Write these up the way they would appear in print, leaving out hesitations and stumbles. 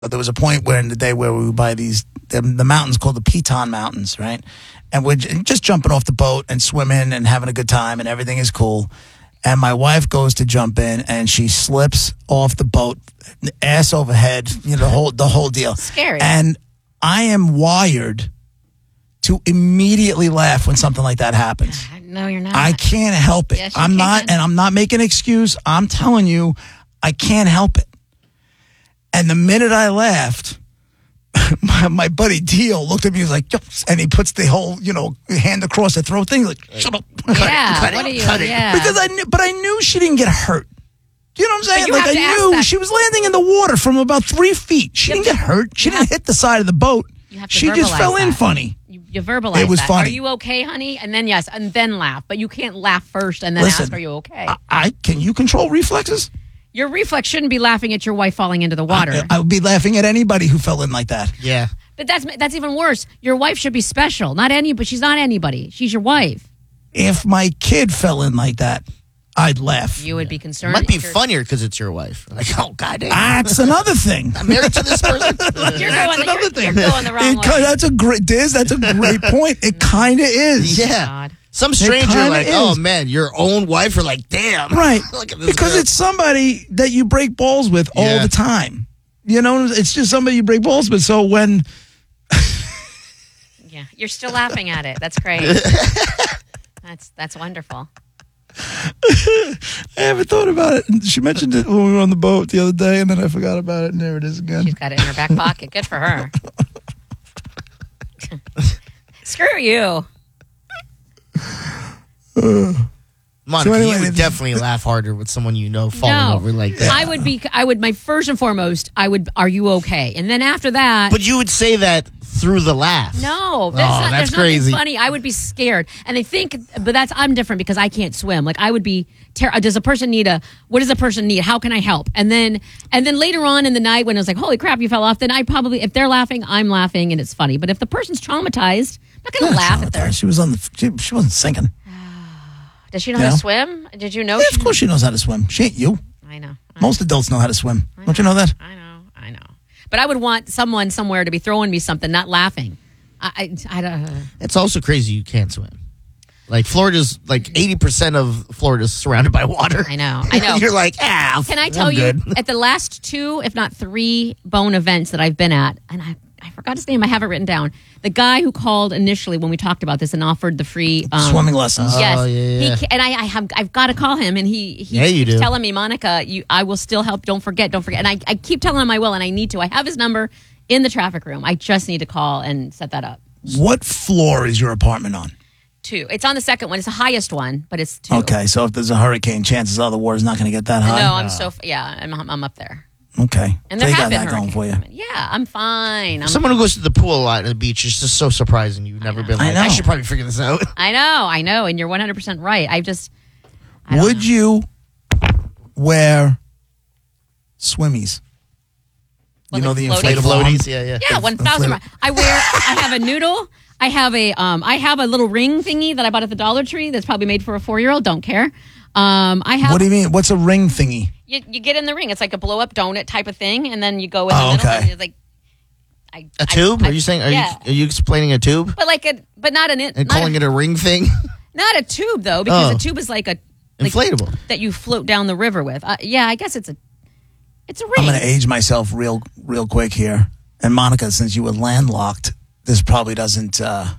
But there was a point where in the day where we would buy the mountains called the Piton Mountains, right? And we're just jumping off the boat and swimming and having a good time and everything is cool. And my wife goes to jump in and she slips off the boat, ass overhead, the whole deal. Scary. And I am wired to immediately laugh when something like that happens. No, you're not. I can't help it. Yes, you I'm not, can. and I'm not making an excuse. I'm telling you, I can't help it. And the minute I laughed, my buddy Dio looked at me. He was like, "Yup," and he puts the whole, hand across the throat thing. Like, shut up. Yeah. Cut What it, are you? cut it. Yeah. Because I knew she didn't get hurt. You know what I'm saying? you Like have to I ask knew that. she was landing in the water from about 3 feet. She didn't get hurt. She didn't hit the side of the boat. You have to She just verbalize fell in that. funny. You verbalize It was that. funny. Are you okay, honey? And then yes, and then laugh. But you can't laugh first and then Listen, ask, are you okay? Can you control reflexes? Your reflex shouldn't be laughing at your wife falling into the water. I would be laughing at anybody who fell in like that. Yeah. But that's even worse. Your wife should be special. But she's not anybody. She's your wife. If my kid fell in like that, I'd laugh. You would be concerned. Might be If you're- funnier because it's your wife. Like, oh, goddamn. That's another thing. I'm married to this person. You're That's going, another you're, thing. You're going the wrong way. That's a great, Diz, that's a great point. It kind of is. Yeah. God. Some stranger kinda like, is. oh, man, your own wife are like, damn. Right. Look at this Because girl. it's somebody that you break balls with all Yeah. the time. It's just somebody you break balls with. So when Yeah, you're still laughing at it. That's great. That's wonderful. I haven't thought about it. She mentioned it when we were on the boat the other day, and then I forgot about it, and there it is again. She's got it in her back pocket. Good for her. Screw you. Monica, So anyway, you would definitely laugh harder with someone falling over like that. I would, my first and foremost, are you okay? And then after that. But you would say that through the laugh. No, that's there's crazy. nothing funny. I would be scared, and I think, but I'm different because I can't swim. Like I would be. Does a person need what does a person need? How can I help? And then later on in the night when it was like, holy crap, you fell off. Then I probably, if they're laughing, I'm laughing, and it's funny. But if the person's traumatized, I'm not going to laugh at her. She was she wasn't sinking. Does she know how to swim? Did you know? Yeah, of course she knows how to swim. She ain't you. I know. Most adults know how to swim. Don't you know that? I know. But I would want someone somewhere to be throwing me something, not laughing. I don't. It's also crazy you can't swim. Like Florida's, like 80% of Florida's surrounded by water. I know. You're like, Can I tell you, at the last 2, if not 3 bone events that I've been at, and I forgot his name, I have it written down. The guy who called initially when we talked about this and offered the free swimming lessons. Yes, Oh, yeah. I've got to call him, and he's you do. telling me, Monica, I will still help. Don't forget. And I keep telling him I will, and I need to. I have his number in the traffic room. I just need to call and set that up. What floor is your apartment on? 2. It's on the second one. It's the highest one, but it's 2. Okay, so if there's a hurricane, chances are the water's not going to get that high. No, I'm up there. Okay, And so there you have got been that going for you. hurricanes. Yeah, I'm fine. Someone who goes to the pool a lot at the beach is just so surprising. You've never been I like, know. I should probably figure this out. I know, and you're 100% right. I don't Would you wear swimmies? Well, You know like the floaties? inflatable Floaties, ones? yeah. Yeah, 1,000. I have a noodle. I have a little ring thingy that I bought at the Dollar Tree that's probably made for a 4-year-old. Don't care. I have. What do you mean? What's a ring thingy? You get in the ring. It's like a blow up donut type of thing, and then you go in the Oh, middle, okay. and it's like A tube? Are you saying? yeah. Are you explaining a tube but not and calling it a ring thing? not a tube though, because Oh. a tube is like Inflatable. that you float down the river with. Yeah, I guess it's a ring. I'm going to age myself real quick here. And Monica, since you were landlocked, this probably doesn't have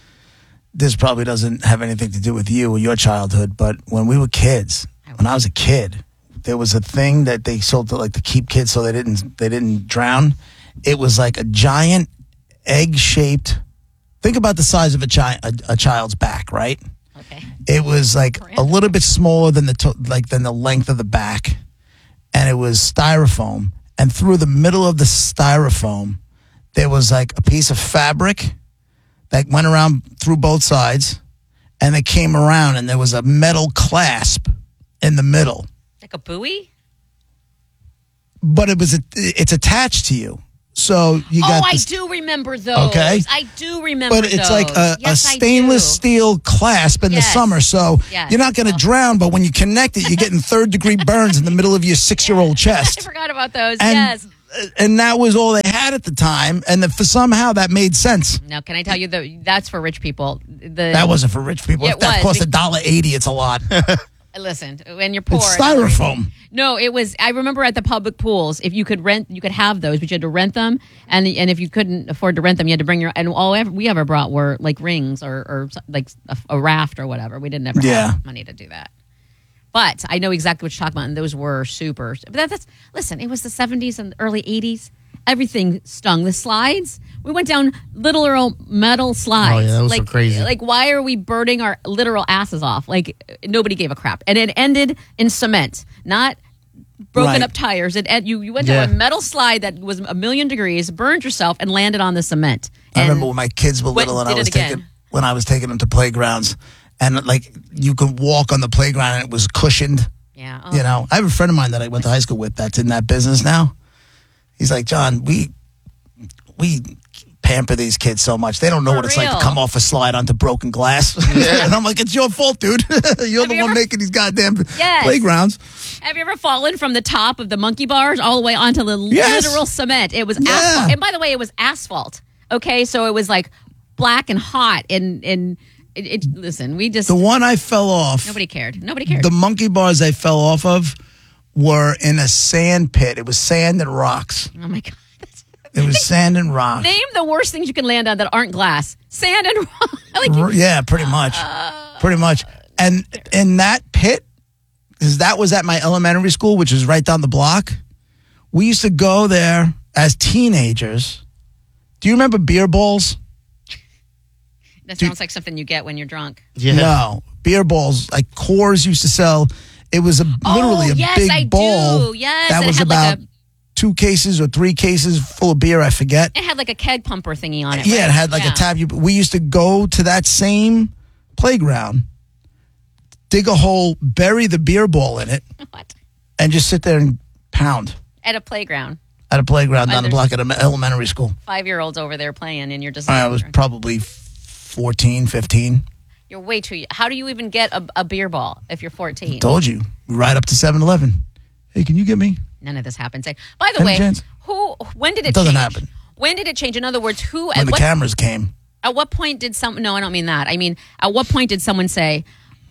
anything to do with you or your childhood. But when we were kids, when I was a kid, there was a thing that they sold to keep kids so they didn't drown. It was like a giant egg-shaped. Think about the size of a child's back, right? Okay. It was like a little bit smaller than than the length of the back, and it was styrofoam. And through the middle of the styrofoam, there was like a piece of fabric that went around through both sides, and it came around, and there was a metal clasp in the middle. Like a buoy? But it's attached to you. So you got I this, do remember those. Okay. I do remember but those. it's like a Yes, I stainless do. steel clasp in the Yes. summer. So Yes. you're not going to drown, but when you connect it, you're getting 3rd-degree burns in the middle of your 6-year-old I chest. forgot about those. And yes. and that was all they had at the time, and for somehow that made sense. Now, can I tell you that's for rich people? That wasn't for rich people. Yeah, If that cost $1.80, it's a lot. Listen, when you're poor, It's styrofoam. No, it was. I remember at the public pools, if you could rent, you could have those, but you had to rent them, and if you couldn't afford to rent them, you had to bring your. And all we ever brought were like rings or like a raft or whatever. We didn't ever have money to do that. But I know exactly what you're talking about, and those were super. But that's listen. It was the 70s and early 80s. Everything stung. The slides. We went down literal metal slides. Oh yeah, that was so crazy. Like, why are we burning our literal asses off? Like, nobody gave a crap, and it ended in cement, not broken up tires. You went down a metal slide that was 1,000,000 degrees, burned yourself, and landed on the cement. I remember when my kids were little, and I was taking them to playgrounds. And like you could walk on the playground and it was cushioned. Yeah. Oh. You know, I have a friend of mine that I went to high school with that's in that business now. He's like, John, we pamper these kids so much. They don't know what it's like to come off a slide onto broken glass. Yeah. And I'm like, it's your fault, dude. You're the one making these goddamn playgrounds. Have you ever fallen from the top of the monkey bars all the way onto the literal cement? It was asphalt. And by the way, it was asphalt. Okay, so it was like black and hot and listen, we just... The one I fell off... Nobody cared. The monkey bars I fell off of were in a sand pit. It was sand and rocks. Oh, my God. It was sand and rocks. Name the worst things you can land on that aren't glass. Sand and rocks. Yeah, pretty much. Pretty much. And in that pit, because that was at my elementary school, which was right down the block, we used to go there as teenagers. Do you remember beer balls? That sounds like something you get when you're drunk. Yeah. No. Beer balls, like Coors used to sell. It was literally a big ball. Yes, that was about 2 cases or 3 cases full of beer, I forget. It had like a keg pumper thingy on it. Yeah, right? it had like a tab. We used to go to that same playground, dig a hole, bury the beer ball in it, and just sit there and pound. At a playground. At a playground down the block at an elementary school. 5-year-olds over there playing, and you're just... I was probably 14, 15. You're way too... How do you even get a beer ball if you're 14? I told you. Right up to 7-Eleven. Hey, can you get me? None of this happens. By the way, when did it change? It doesn't happen. When did it change? In other words, when the cameras came. At what point did no, I don't mean that. I mean, at what point did someone say,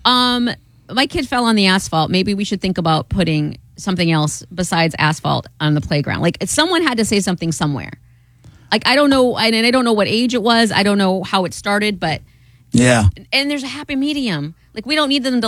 my kid fell on the asphalt. Maybe we should think about putting something else besides asphalt on the playground. Like, someone had to say something somewhere. Like, I don't know, and I don't know what age it was. I don't know how it started, but yeah. And there's a happy medium. Like, we don't need them to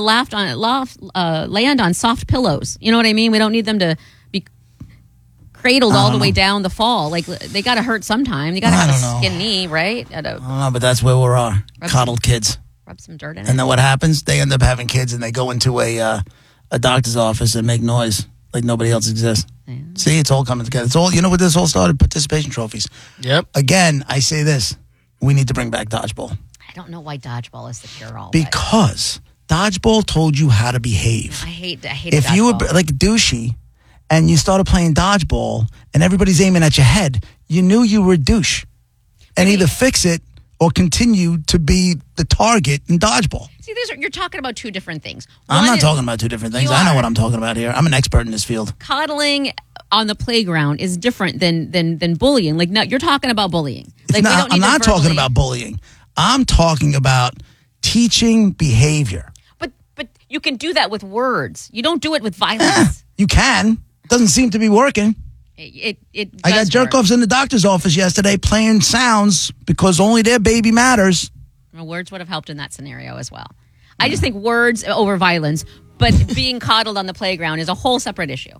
land on soft pillows. You know what I mean? We don't need them to be cradled all the way down the fall. Like, they got to hurt sometime. They got to have a skin knee, right? I don't know, but that's where we are. Coddled kids. Rub some dirt in it. And then what happens? They end up having kids, and they go into a doctor's office and make noise like nobody else exists. Yeah. See, it's all coming together. It's all, you know what this all started? Participation trophies. Yep. Again, I say this. We need to bring back dodgeball. I don't know why dodgeball is the cure-all. Because dodgeball told you how to behave. I hate if you were like douchey and you started playing dodgeball and everybody's aiming at your head, you knew you were a douche. And either fix it or continue to be the target in dodgeball. See, you're talking about 2 different things. I'm not talking about 2 different things. I know what I'm talking about here. I'm an expert in this field. Coddling on the playground is different than bullying. Like, no, you're talking about bullying. Like, I'm not talking about bullying. I'm talking about teaching behavior. But you can do that with words. You don't do it with violence. You can. Doesn't seem to be working. I got jerk-offs in the doctor's office yesterday playing sounds because only their baby matters. Well, words would have helped in that scenario as well. I just think words over violence, but being coddled on the playground is a whole separate issue.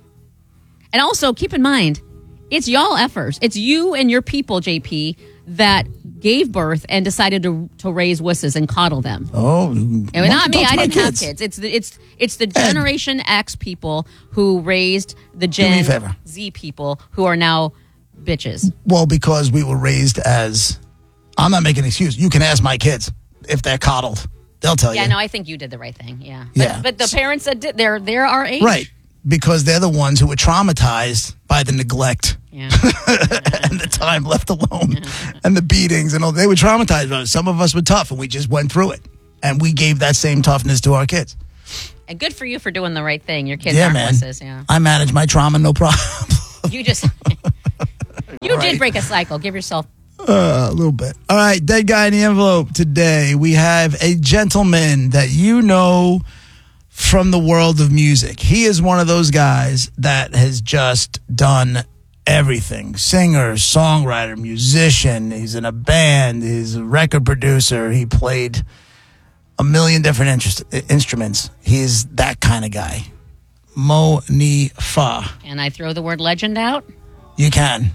And also, keep in mind, it's y'all efforts. It's you and your people, JP, that gave birth and decided to raise wusses and coddle them. Oh, not me. I didn't have kids. It's the Generation X people who raised the Gen Z people who are now bitches. Well, because we were raised as, I'm not making an excuse. You can ask my kids if they're coddled. They'll tell you. Yeah, no, I think you did the right thing. Yeah. But the parents that did, they're our age. Right. Because they're the ones who were traumatized by the neglect and the time left alone and the beatings and all. They were traumatized by it. Some of us were tough and we just went through it. And we gave that same toughness to our kids. And good for you for doing the right thing. Your kids aren't wusses. Yeah. I manage my trauma, no problem. You just did break a cycle. Give yourself a little bit. All right, dead guy in the envelope. Today we have a gentleman that you know from the world of music. He is one of those guys that has just done everything. Singer, songwriter, musician. He's in a band. He's a record producer. He played a million different instruments. He's that kind of guy. Mo Ni Fa. Can I throw the word legend out? You can.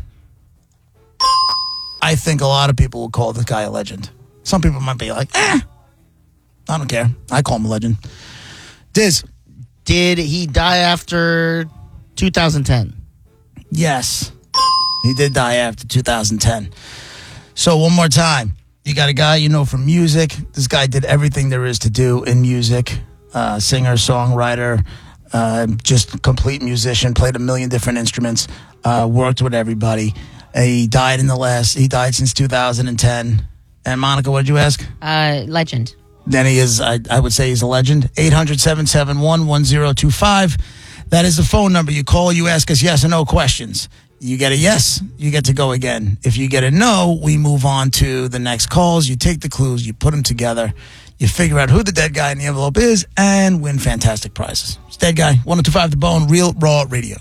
I think a lot of people will call this guy a legend. Some people might be like, I don't care. I call him a legend. Diz. Did he die after 2010? Yes. He did die after 2010. So one more time. You got a guy you know from music. This guy did everything there is to do in music. Singer, songwriter, just a complete musician, played a million different instruments, worked with everybody. He died since 2010. And Monica, what did you ask? Legend. Then he is, I would say he's a legend. 800-771-1025. That is the phone number. You call, you ask us yes or no questions. You get a yes, you get to go again. If you get a no, we move on to the next calls. You take the clues, you put them together, you figure out who the dead guy in the envelope is, and win fantastic prizes. It's Dead Guy, 1025 The Bone, Real Raw Radio.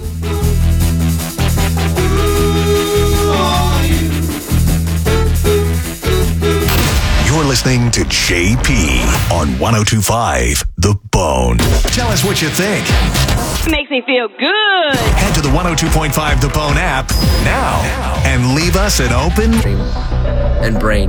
You're listening to JP on 1025 The Bone. Tell us what you think. Makes me feel good. Head to the 102.5 The Bone app now and leave us an open and brain,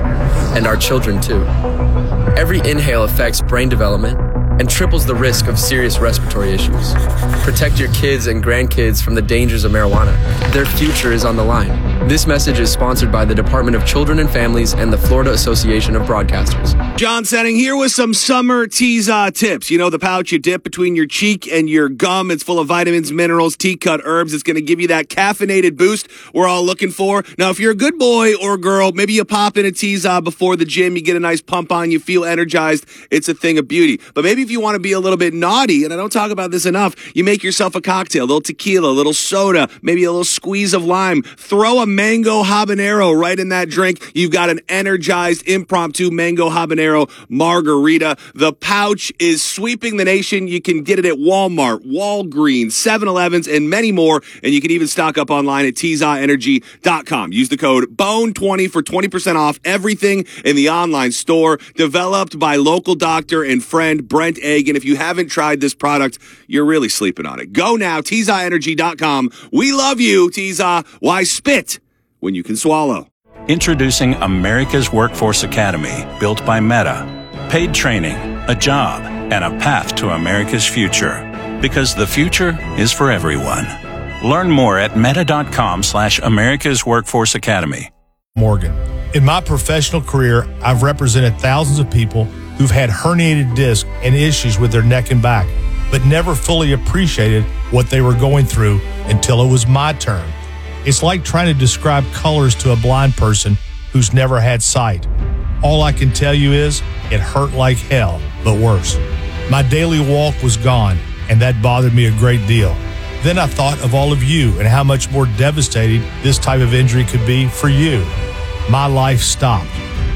and our children too. Every inhale affects brain development and triples the risk of serious respiratory issues. Protect your kids and grandkids from the dangers of marijuana. Their future is on the line. This message is sponsored by the Department of Children and Families and the Florida Association of Broadcasters. John Setting here with some summer Teaza tips. You know, the pouch you dip between your cheek and your gum. It's full of vitamins, minerals, tea-cut herbs. It's going to give you that caffeinated boost we're all looking for. Now, if you're a good boy or girl, maybe you pop in a Teaza before the gym. You get a nice pump on. You feel energized. It's a thing of beauty. But maybe if you want to be a little bit naughty, and I don't talk about this enough, you make yourself a cocktail, a little tequila, a little soda, maybe a little squeeze of lime. Throw a mango habanero right in that drink. You've got an energized impromptu mango habanero margarita. The pouch is sweeping the nation. You can get it at Walmart, Walgreens, 7-Elevens, and many more. And you can even stock up online at TeazaEnergy.com. Use the code BONE20 for 20% off everything in the online store. Developed by local doctor and friend Brent Egg. And if you haven't tried this product, you're really sleeping on it. Go now, TeazaEnergy.com. We love you, Teaza. Why spit when you can swallow? Introducing America's Workforce Academy, built by Meta. Paid training, a job, and a path to America's future. Because the future is for everyone. Learn more at meta.com/America's Workforce Academy. Morgan. In my professional career, I've represented thousands of people who've had herniated discs and issues with their neck and back, but never fully appreciated what they were going through until it was my turn. It's like trying to describe colors to a blind person who's never had sight. All I can tell you is it hurt like hell, but worse. My daily walk was gone, and that bothered me a great deal. Then I thought of all of you and how much more devastating this type of injury could be for you. My life stopped.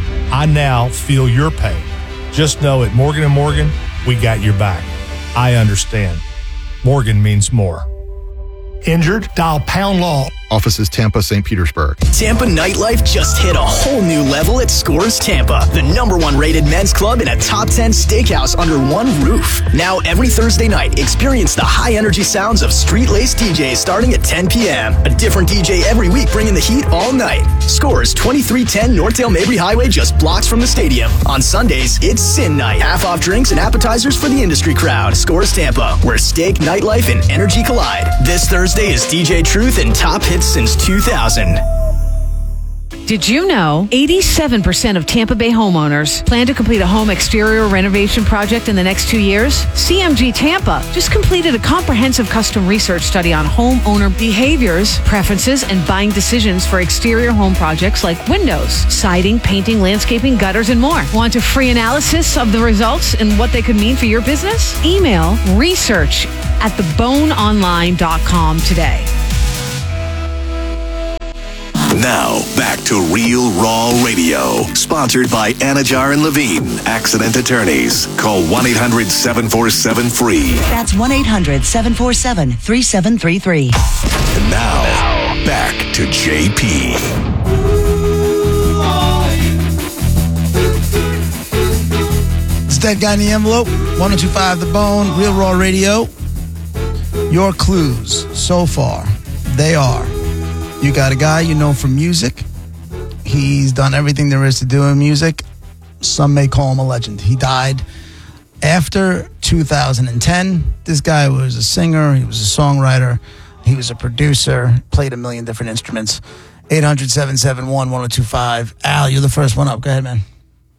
I now feel your pain. Just know at Morgan & Morgan, we got your back. I understand. Morgan means more. Injured? Dial Pound Law. Offices Tampa, St. Petersburg. Tampa nightlife just hit a whole new level at Scores Tampa, the #1 rated men's club in a top 10 steakhouse under one roof. Now every Thursday night, experience the high energy sounds of street-laced DJs starting at 10 p.m. A different DJ every week bringing the heat all night. Scores 2310 Northdale Mabry Highway, just blocks from the stadium. On Sundays, it's Sin Night. Half off drinks and appetizers for the industry crowd. Scores Tampa, where steak, nightlife, and energy collide. This Thursday is DJ Truth and top hits since 2000. Did you know 87% of Tampa Bay homeowners plan to complete a home exterior renovation project in the next 2 years? CMG Tampa just completed a comprehensive custom research study on homeowner behaviors, preferences, and buying decisions for exterior home projects like windows, siding, painting, landscaping, gutters, and more. Want a free analysis of the results and what they could mean for your business? Email research@theboneonline.com today. And now, back to Real Raw Radio. Sponsored by Anajar and Levine, Accident Attorneys. Call 1-800-747-FREE. That's 1-800-747-3733. And now, back to JP. It's Dead Guy in the Envelope, 102.5 The Bone, Real Raw Radio. Your clues so far, they are, you got a guy you know from music. He's done everything there is to do in music. Some may call him a legend. He died after 2010. This guy was a singer. He was a songwriter. He was a producer. Played a million different instruments. 800-771-1025. Al, you're the first one up. Go ahead, man.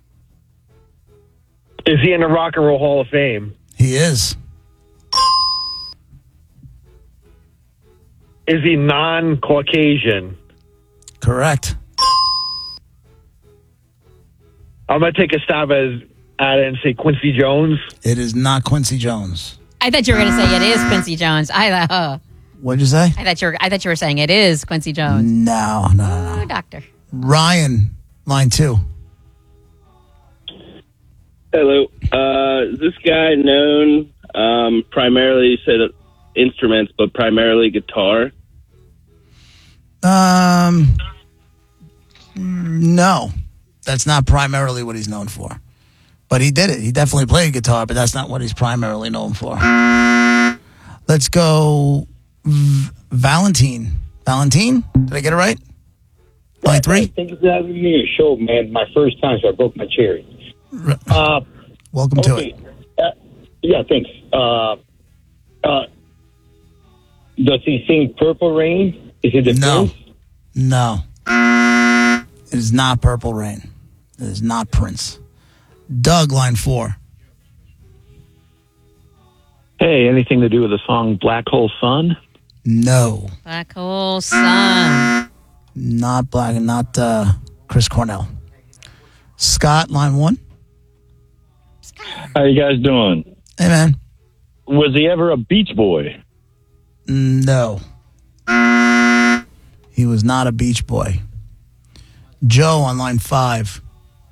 Is he in the Rock and Roll Hall of Fame? He is. Is he non-Caucasian? Correct. I'm going to take a stab at it and say Quincy Jones. It is not Quincy Jones. I thought you were going to say it is Quincy Jones. What'd you say? I thought you were saying it is Quincy Jones. No. Oh, doctor. Ryan, line 2. Hello. Is this guy known primarily, you said instruments, but primarily guitar? No. That's not primarily what he's known for. But he did it. He definitely played guitar, but that's not what he's primarily known for. Let's go Valentine. Valentine? Did I get it right? Line 3? Thank you for having me on your show, man. My first time, so I broke my cherry. Welcome to it. Yeah, thanks. Does he sing Purple Rain? Is it the Prince? No. It is not Purple Rain. It is not Prince. Doug, line 4. Hey, anything to do with the song Black Hole Sun? No. Black Hole Sun. Not Chris Cornell. Scott, line 1. How you guys doing? Hey, man. Was he ever a Beach Boy? No. He was not a Beach Boy. Joe on line 5.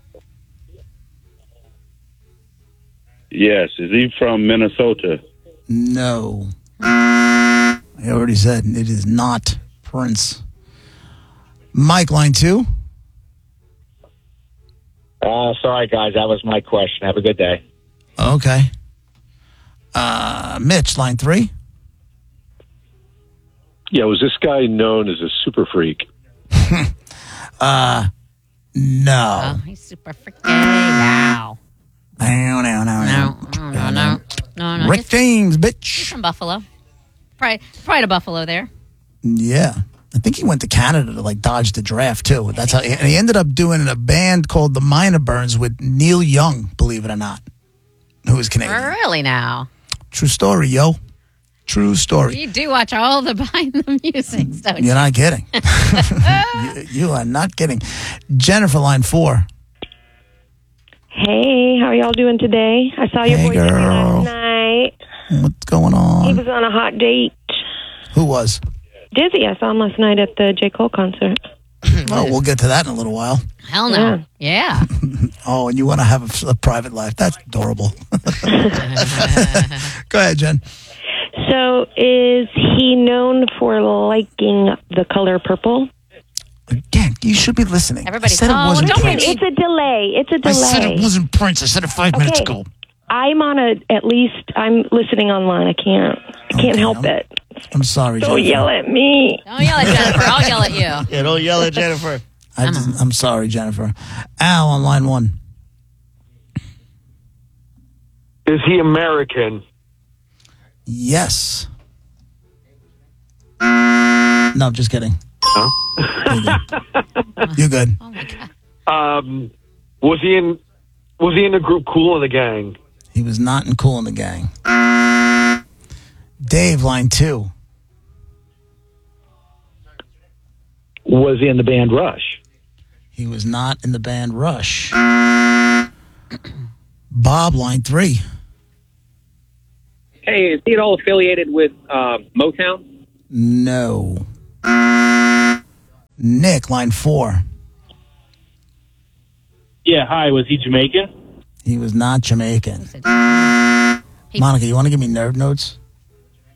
Yes. Is he from Minnesota? No. I already said it is not Prince. Mike, line 2. Sorry, guys. That was my question. Have a good day. Okay. Mitch, line 3. Yeah, was this guy known as a super freak? No. Oh, he's super freaking now. No. Rick James, bitch. He's from Buffalo. Pride of Buffalo there. Yeah. I think he went to Canada to dodge the draft too. That's how, and he ended up doing a band called the Minor Burns with Neil Young, believe it or not, who is Canadian. Really now? True story, yo. True story. You do watch all the behind the music, don't you? You're not kidding. you are not kidding. Jennifer, line 4. Hey, how are y'all doing today? I saw your boy Jimmy last night. What's going on? He was on a hot date. Who was? Dizzy. I saw him last night at the J. Cole concert. Oh, we'll get to that in a little while. Hell no. Yeah. Oh, and you want to have a private life. That's adorable. Go ahead, Jen. So is he known for liking the color purple? Again, you should be listening. Everybody, I said it wasn't Prince. It's a delay. I said it wasn't Prince. I said it 5 minutes ago. I'm listening online. I can't help it. I'm sorry, Don't Jennifer. yell at me. Don't yell at Jennifer. I'll yell at you. Yeah, don't yell at Jennifer. I'm sorry, Jennifer. Al on line 1. Is he American? Yes. No, just kidding. Huh? You're good. Oh my God. Was he in the group Kool and the Gang? He was not in Kool and the Gang. Dave, line 2. Was he in the band Rush? He was not in the band Rush. Bob, line 3. Hey, is he at all affiliated with Motown? No. Nick, line 4. Yeah, hi. Was he Jamaican? He was not Jamaican. Monica, you want to give me nerd notes?